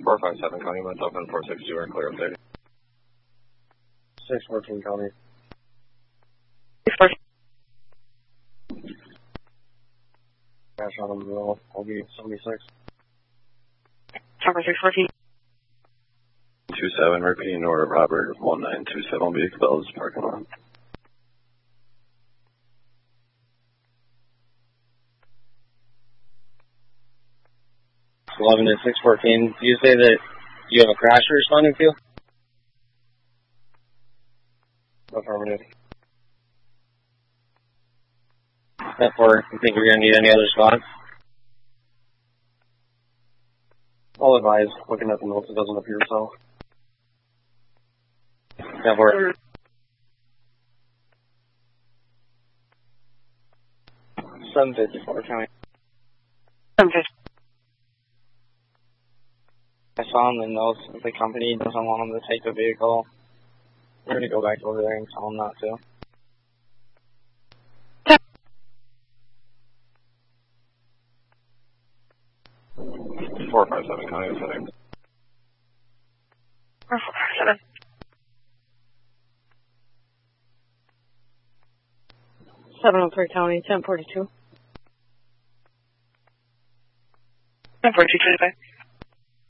457 County, myself and 460 are clear update. 614 County. 614. Crash on the middle, OB 76. Chopper 614. 27, repeating order, Robert 1927 will be exposed parking lot. Eleven to 614. Do you say that you have a crash you're responding to? Affirmative. Step 4, you think you're going to need any other spots? I'll advise, looking at the notes, it doesn't appear so. Step 4. 754 County. 750. I saw in the notes that the company doesn't want them to take the vehicle. We're going to go back over there and tell them not to. Okay. 457 County, setting. 457. 703 County, 1042. 1042, 25.